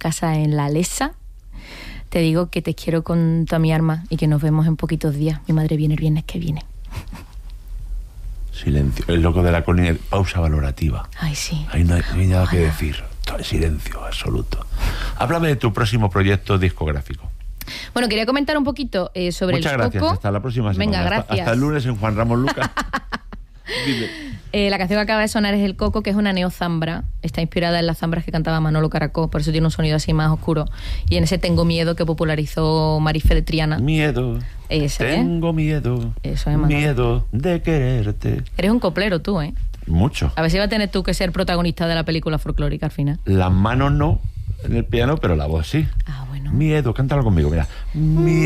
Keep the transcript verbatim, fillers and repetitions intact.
casa en La Lesa, te digo que te quiero con toda mi alma y que nos vemos en poquitos días. Mi madre viene el viernes que viene. Silencio. El loco de la colina. Pausa valorativa. Ay, sí. Ahí no hay, no hay nada que decir. Todo silencio absoluto. Háblame de tu próximo proyecto discográfico. Bueno, quería comentar un poquito eh, sobre Muchas el gracias. Coco. Hasta la próxima semana. Venga, hasta, gracias. hasta el lunes en Juan Ramón Lucas. Dime. Eh, la canción que acaba de sonar es El Coco, que es una neozambra. Está inspirada en las zambras que cantaba Manolo Caracol, por eso tiene un sonido así más oscuro. Y en ese Tengo Miedo que popularizó Marife de Triana. Miedo. Ese, ¿eh? Tengo miedo. Eso es, Manolo. Miedo de quererte. Eres un coplero tú, ¿eh? Mucho. A ver si va a tener tú que ser protagonista de la película folclórica al final. Las manos no en el piano, pero la voz sí. Ah, bueno. Miedo, cántalo conmigo, mira. Miedo.